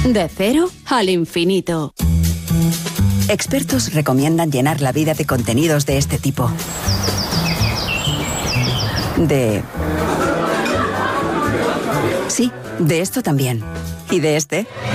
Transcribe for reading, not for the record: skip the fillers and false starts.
De cero al infinito. Expertos recomiendan llenar la vida de contenidos de este tipo. Sí, de esto también. ¿Y de este?